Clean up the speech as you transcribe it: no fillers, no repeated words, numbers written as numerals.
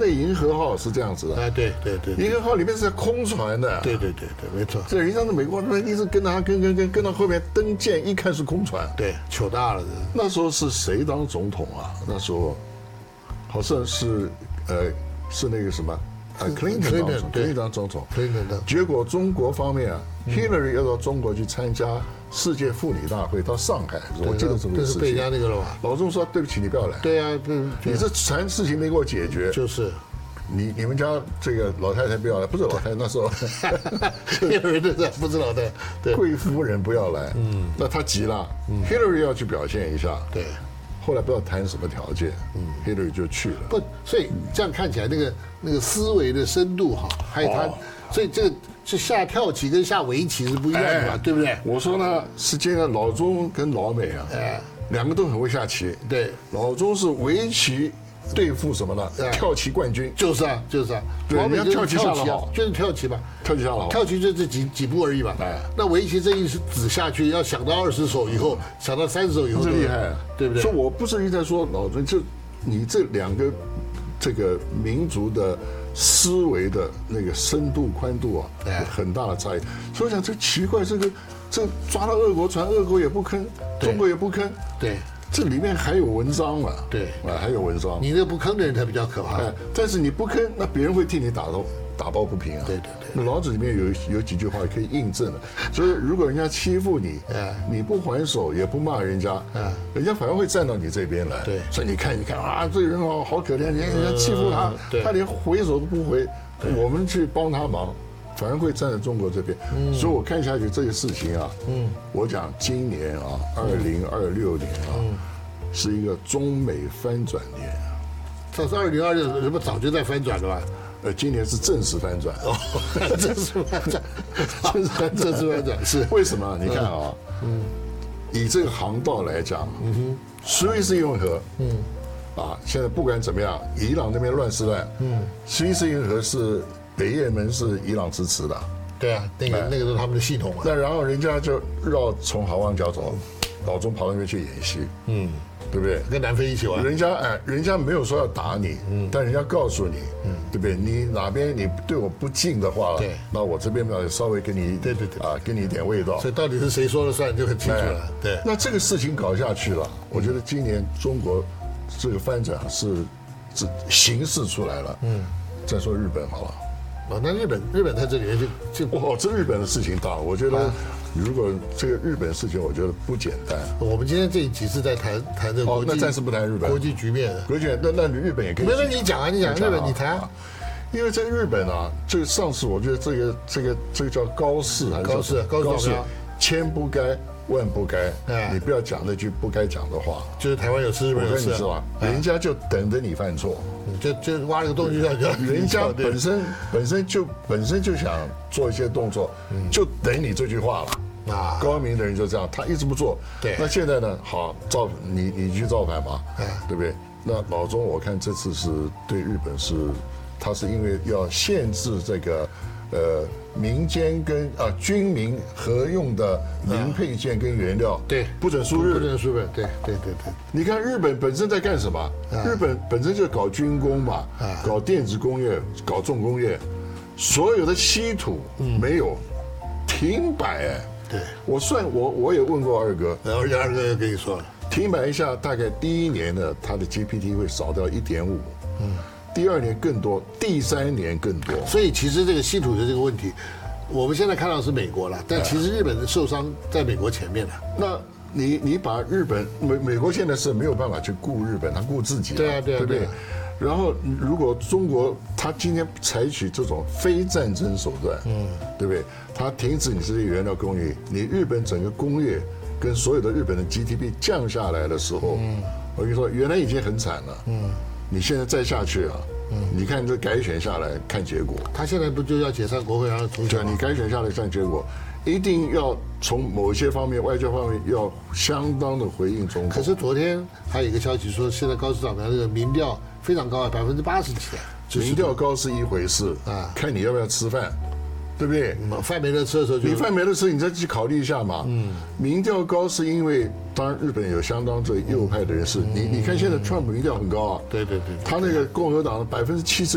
备银河号是这样子的。 哎，对， 银河号里面是空船的。 对，没错。 这人家是美国人一直跟他跟到后面登舰，一看是空船。 对，糗大了。 那时候是谁当总统啊？那时候好像是是那个什么Clinton 当总统。结果中国方面啊，Hillary 要到中国去参加世界妇女大会，到上海，我记得这个事情。 这是被人家那个了吧？ 老钟说对不起，你不要来。 对啊， 你这事情没给我解决。 就是。 你们家这个老太太不要来，不是老太太那时候 ，Hillary 不是老太太，对， 贵夫人不要来，那他急了，Hillary 要去表现一下， 对， 后来不知道谈什么条件，Hillary 就去了， 不，所以这样看起来那个思维的深度哈，还有他，所以这个是下跳棋跟下围棋是不一样的嘛，对不对？ 我说呢，是今天老钟跟老美啊，两个都很会下棋， 对， 老钟是围棋。对付什么呢？跳棋冠军。就是啊。 对， 人家跳棋下得好， 就是跳棋吧。 跳棋下得好。 跳棋就这几步而已嘛。那围棋这一子下去，要想到20手以后，想到30手以后， 这厉害， 对不对？ 所以我不是一直在说老钟，就你这两个这个民族的思维的那个深度宽度啊，很大的差异。所以我想这奇怪，这抓到俄国船，俄国也不吭，中国也不吭， 对。 这里面还有文章嘛？ 对， 还有文章。 你那不吭的人才比较可怕。 但是你不吭，那别人会替你打抱不平啊。 对。 那老子里面有几句话可以印证的，所以如果人家欺负你，你不还手也不骂人家，人家反而会站到你这边来。 对， 所以你看啊，这个人好可怜，人家欺负他，他连回手都不回，我们去帮他忙。反而会站在中国这边，所以我看下去这个事情啊，我讲今年啊，2026年啊，是一个中美翻转年。 这是2026，人们早就在翻转了吧？ 今年是正式翻转， 正式翻转是为什么？你看啊，以这个航道来讲，苏伊士运河，现在不管怎么样，伊朗那边乱是乱，苏伊士运河是。北也门是伊朗支持的， 对啊，那个都是他们的系统啊。 那然后人家就从好望角走，老钟跑那边去演戏，对不对？ 跟南非一起玩。 人家没有说要打你，但人家告诉你，对不对？你哪边你对我不敬的话，那我这边呢稍微给你， 对， 给你一点味道。 所以到底是谁说了算就很清楚了。对。 那这个事情搞下去了，我觉得今年中国这个翻转是形势出来了。再说日本好了。 那日本在这里面就这日本的事情大，我觉得如果这个日本事情，我觉得不简单。 我们今天这一集是在谈这个国际， 那暂时不谈日本国际局面。 那日本也可以。 没问题，你讲日本，你谈。 因为在日本啊，这个上次我觉得这个叫高市还是高市， 千不该万不该，你不要讲那句不该讲的话。 就是台湾有事，日本有事， 你知道吧？人家就等着你犯错。 就挖了个洞就要人家本身就想做一些动作，就等你这句话了啊。高明的人就这样，他一直不做。 对， 那现在呢？好，你去造反嘛，对不对？那老钟，我看这次是对日本他是因为要限制这个民间跟军民合用的零配件跟原料， 对， 不准输日， 对。 你看日本本身在干什么？日本本身就搞军工嘛，搞电子工业，搞重工业，所有的稀土没有停摆。 对， 我也问过二哥， 然后二哥又跟你说了， 停摆一下，大概第一年呢，它的 GPT 会少掉1.5，第2年更多，第3年更多。 所以其实这个稀土的这个问题，我们现在看到是美国了，但其实日本的受伤在美国前面了。 那你把日本美国现在是没有办法去顾日本，他顾自己，对不对？然后如果中国他今天采取这种非战争手段，对不对？他停止你这些原料供应，你日本整个工业跟所有的日本的 GDP 降下来的时候，我跟你说，原来已经很惨了，你现在再下去啊，你看这改选下来看结果， 他现在不就要解散国会，然后重选？ 你改选下来看结果，一定要从某些方面，外交方面要相当的回应中国。 可是昨天还有一个消息说，现在高市长的这个民调非常高，80%几的。 民调高是一回事啊，看你要不要吃饭，对不对？ 饭没得吃的时候， 你饭没得吃，你再去考虑一下嘛。民调高是因为，当然日本有相当这右派的人士，你看现在川普民调很高啊， 对， 他那个共和党的70%。